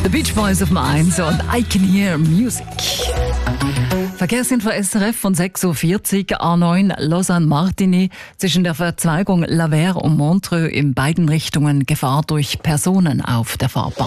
The Beach Boys auf M1 und I Can Hear Music. Verkehrsinfo SRF von 6.40 Uhr, A9 Lausanne-Martigny zwischen der Verzweigung Lavers und Montreux in beiden Richtungen Gefahr durch Personen auf der Fahrbahn.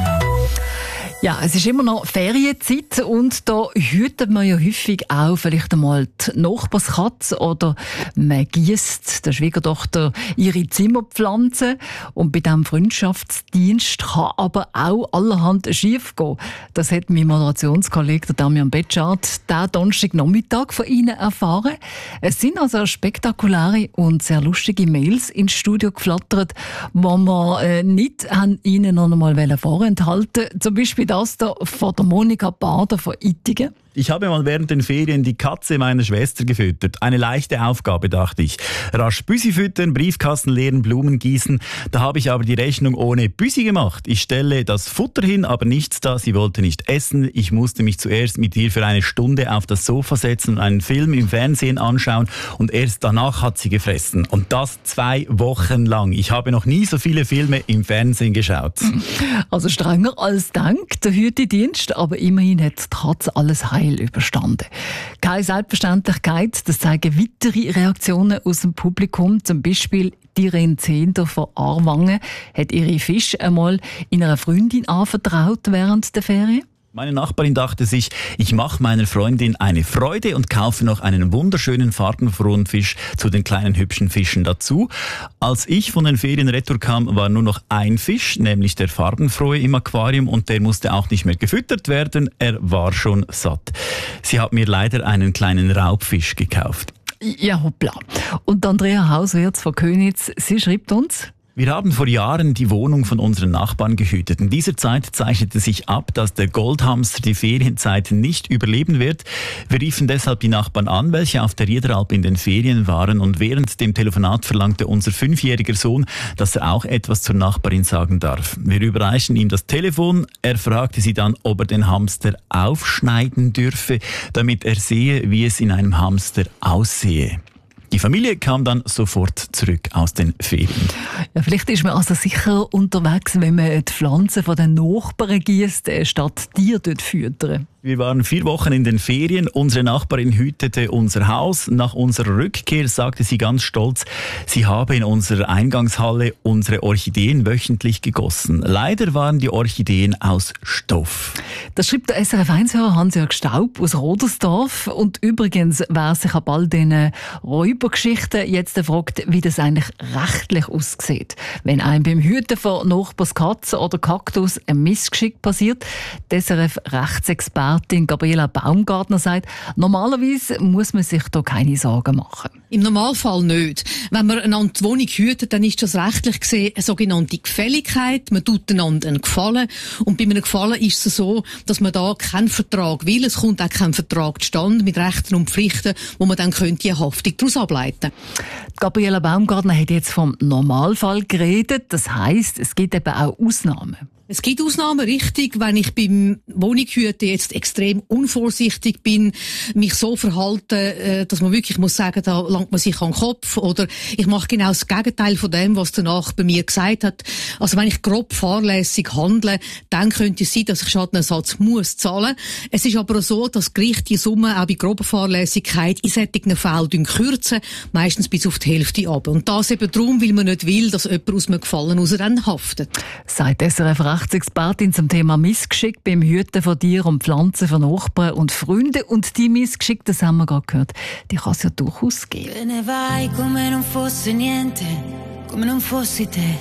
Ja, es ist immer noch Ferienzeit und da hütet man ja häufig auch vielleicht einmal die Nachbarskatze oder man gießt der Schwiegertochter ihre Zimmerpflanzen und bei diesem Freundschaftsdienst kann aber auch allerhand schief gehen. Das hat mein Moderationskollege Damian Betschart diesen Donnerstagnachmittag von Ihnen erfahren. Es sind also spektakuläre und sehr lustige Mails ins Studio geflattert, die wir nicht Ihnen noch einmal vorenthalten wollten. Zum Beispiel das da von der Monika Bader von Ittigen. Ich habe mal während den Ferien die Katze meiner Schwester gefüttert. Eine leichte Aufgabe, dachte ich. Rasch Büsi füttern, Briefkasten leeren, Blumen gießen. Da habe ich aber die Rechnung ohne Büsi gemacht. Ich stelle das Futter hin, aber nichts da. Sie wollte nicht essen. Ich musste mich zuerst mit ihr für eine Stunde auf das Sofa setzen und einen Film im Fernsehen anschauen. Und erst danach hat sie gefressen. Und das 2 Wochen lang. Ich habe noch nie so viele Filme im Fernsehen geschaut. Also strenger als denkt, der Hütedienst. Aber immerhin hat die Katze alles heil überstanden. Keine Selbstverständlichkeit, das zeigen weitere Reaktionen aus dem Publikum. Zum Beispiel die Irene Zehnder von Aarwangen hat ihre Fische einmal in einer Freundin anvertraut während der Ferien. Meine Nachbarin dachte sich, ich mache meiner Freundin eine Freude und kaufe noch einen wunderschönen farbenfrohen Fisch zu den kleinen hübschen Fischen dazu. Als ich von den Ferien retour kam, war nur noch ein Fisch, nämlich der farbenfrohe im Aquarium und der musste auch nicht mehr gefüttert werden, er war schon satt. Sie hat mir leider einen kleinen Raubfisch gekauft. Ja, hoppla. Und Andrea Hauswirz von Köniz, sie schreibt uns: Wir haben vor Jahren die Wohnung von unseren Nachbarn gehütet. In dieser Zeit zeichnete sich ab, dass der Goldhamster die Ferienzeit nicht überleben wird. Wir riefen deshalb die Nachbarn an, welche auf der Riederalp in den Ferien waren. Und während dem Telefonat verlangte unser 5-jähriger Sohn, dass er auch etwas zur Nachbarin sagen darf. Wir überreichen ihm das Telefon. Er fragte sie dann, ob er den Hamster aufschneiden dürfe, damit er sehe, wie es in einem Hamster aussehe. Die Familie kam dann sofort zurück aus den Ferien. Ja, vielleicht ist man also sicher unterwegs, wenn man die Pflanzen von den Nachbarn gießt, statt Tiere dort füttern. Wir waren 4 Wochen in den Ferien. Unsere Nachbarin hütete unser Haus. Nach unserer Rückkehr sagte sie ganz stolz, sie habe in unserer Eingangshalle unsere Orchideen wöchentlich gegossen. Leider waren die Orchideen aus Stoff. Das schreibt der SRF1-Hörer Hans-Jörg Staub aus Rodersdorf. Und übrigens, wer sich ab all diesen Räubergeschichten jetzt fragt, wie das eigentlich rechtlich aussieht. Wenn einem beim Hüten von Nachbarskatze oder Kaktus ein Missgeschick passiert, die SRF-Rechtsexpertin Gabriela Baumgartner sagt, normalerweise muss man sich da keine Sorgen machen. Im Normalfall nicht. Wenn man einander die Wohnung hütet, dann ist das rechtlich gesehen eine sogenannte Gefälligkeit. Man tut einander einen Gefallen. Und bei einem Gefallen ist es so, dass man da keinen Vertrag will. Es kommt auch kein Vertrag zustande mit Rechten und Pflichten, wo man dann könnte eine Haftung daraus ableiten. Gabriela Baumgartner hat jetzt vom Normalfall geredet. Das heisst, es gibt eben auch Ausnahmen. Es gibt Ausnahmen, richtig, wenn ich beim Wohnungshüten jetzt extrem unvorsichtig bin, mich so verhalte, dass man wirklich muss sagen, da langt man sich an den Kopf, oder ich mache genau das Gegenteil von dem, was danach bei mir gesagt hat. Also wenn ich grob fahrlässig handle, dann könnte es sein, dass ich Schadenersatz muss zahlen. Es ist aber auch so, dass Gerichte die Summe auch bei grober Fahrlässigkeit in solchen Fällen kürzen, meistens bis auf die Hälfte ab. Und das eben darum, weil man nicht will, dass jemand aus einem Gefallen raus dann haftet. Sagt Rechtsexpertin zum Thema Missgeschick beim Hüten von Tieren und Pflanzen von Nachbarn und Freunden. Und die Missgeschick, das haben wir gerade gehört, die kann es ja durchaus geben. Te ne vai come non fosse niente, come non fossi te.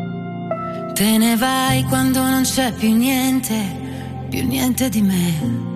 Te ne vai quando non c'è più niente di me.